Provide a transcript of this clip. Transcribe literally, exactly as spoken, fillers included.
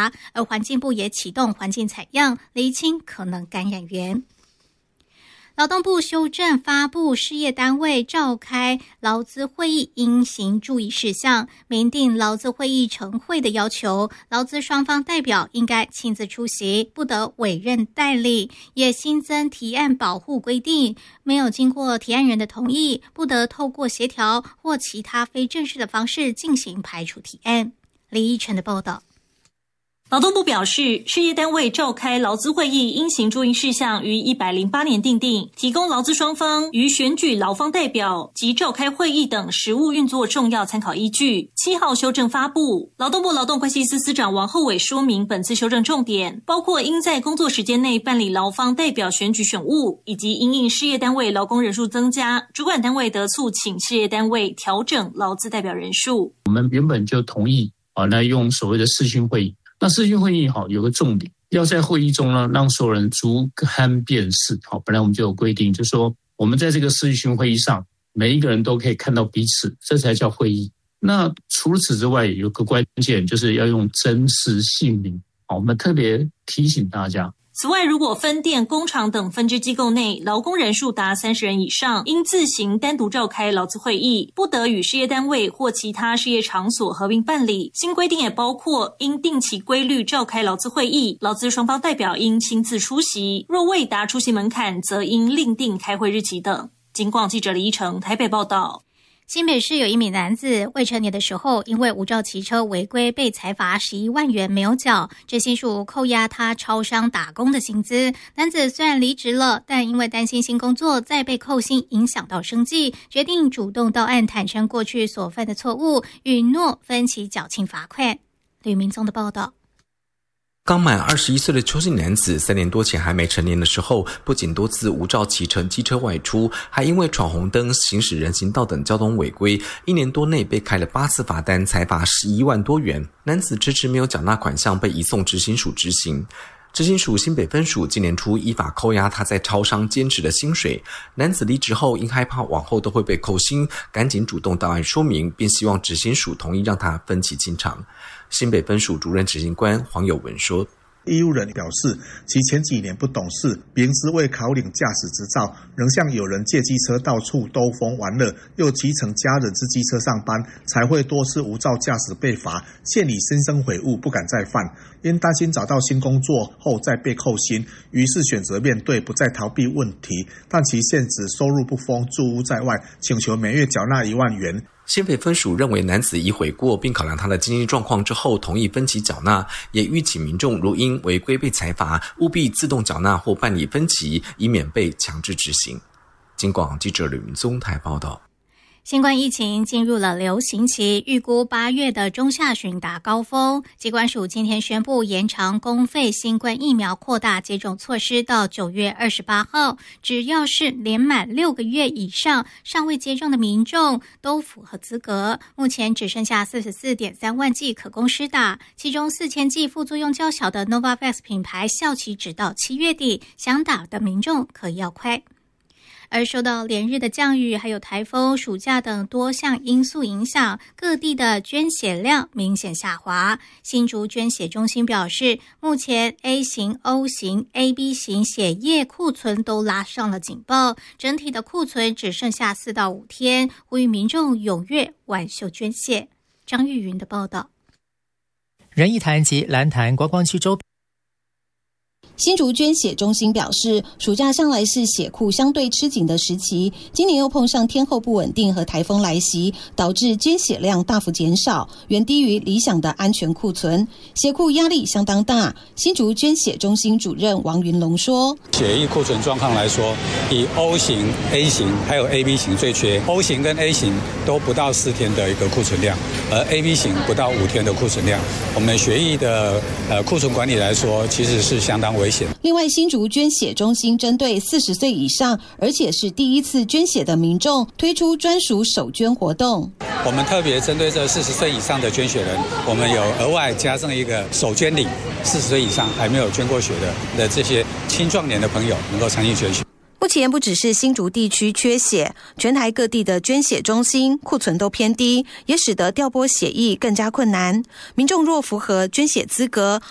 查，而环境部也启动环境采样，厘清可能感染源。劳动部修正发布事业单位召开劳资会议应行注意事项，明定劳资会议晨会的要求，劳资双方代表应该亲自出席，不得委任代理，也新增提案保护规定，没有经过提案人的同意，不得透过协调或其他非正式的方式进行排除提案。李依晨的报道。 劳动部表示，事业单位召开劳资会议应行注意事项于一百零八年订定，提供劳资双方于选举劳方代表及召开会议等实务运作重要参考依据。七号修正发布，劳动部劳动关系司司长王厚伟说明本次修正重点，包括应在工作时间内办理劳方代表选举选务，以及因应事业单位劳工人数增加，主管单位得促请事业单位调整劳资代表人数。 我们原本就同意啊，来用所谓的视讯会议。那视讯会议好有个重点，要在会议中呢，让所有人逐勘辨识。好，本来我们就有规定，就是说我们在这个视讯会议上，每一个人都可以看到彼此，这才叫会议。那除此之外，有个关键就是要用真实姓名。好，我们特别提醒大家。 此外，如果分店、工厂等分支机构内劳工人数达三十人以上，应自行单独召开劳资会议，不得与事业单位或其他事业场所合并办理。新规定也包括应定期规律召开劳资会议，劳资双方代表应亲自出席，若未达出席门槛，则应另定开会日期等。警广记者李依成台北报道。 新北市有一名男子未成年的时候，因为无照骑车违规被裁罚十一万元没有缴，执行署扣押他超商打工的薪资。男子虽然离职了，但因为担心新工作再被扣薪影响到生计，决定主动到案坦诚过去所犯的错误，允诺分期缴清罚款。吕明宗的报道。 刚满二十一岁的邱姓男子，三年多前还没成年的时候，不仅多次无照骑乘机车外出，还因为闯红灯、行驶人行道等交通违规，一年多内被开了八次罚单，裁罚十一万多元。男子迟迟没有缴纳款项，被移送执行署执行。执行署新北分署今年初依法扣押他在超商兼职的薪水。男子离职后，因害怕往后都会被扣薪，赶紧主动到案说明，并希望执行署同意让他分期清偿。新北分署主任执行官黄友文说， 义务人表示，其前几年不懂事，明知未考领驾驶执照，仍向有人借机车到处兜风玩乐，又骑乘家人之机车上班，才会多次无照驾驶被罚，现已心生悔悟，不敢再犯。因担心找到新工作后再被扣薪，于是选择面对，不再逃避问题。但其现职收入不丰，住屋在外，请求每月缴纳一万元。 新北分署认为男子已悔过，并考量他的经济状况之后，同意分期缴纳，也吁请民众如因违规被裁罚，务必自动缴纳或办理分期，以免被强制执行。警广记者吕明宗台报道。 新冠疫情进入了流行期，预估八月的中下旬达高峰。疾管署今天宣布延长公费新冠疫苗扩大接种措施到九月二十八号，只要是年满六个月以上尚未接种的民众都符合资格。目前只剩下 四十四点三万剂可供施打，其中四千剂副作用较小的 Novavax 品牌效期直到七月底，想打的民众可要快。而受到连日的降雨还有台风、暑假等多项因素影响，各地的捐血量明显下滑。新竹捐血中心表示，目前 A 型、O 型、A B 型血液库存都拉上了警报，整体的库存只剩下四到五天，呼吁民众踊跃挽袖捐血。张玉云的报道。 仁义潭及蓝潭观光区周新竹捐血中心表示，暑假向来是血库相对吃紧的时期，今年又碰上天候不稳定和台风来袭，导致捐血量大幅减少，远低于理想的安全库存，血库压力相当大。新竹捐血中心主任王云龙说， 血液库存状况来说，以 O 型、A 型还有 A B 型最缺， O 型跟 A 型都不到四天的一个库存量，而 A B 型不到五天的库存量。我们血液的呃库存管理来说，其实是相当危险。 另外，新竹捐血中心针对四十岁以上而且是第一次捐血的民众推出专属手捐活动。 我们特别针对这四十岁以上的捐血人，我们有额外加上一个手捐礼，四十岁以上还没有捐过血的的这些青壮年的朋友能够参与捐血。 目前不只是新竹地区缺血，全台各地的捐血中心库存都偏低，也使得调拨血液更加困难。民众若符合捐血资格，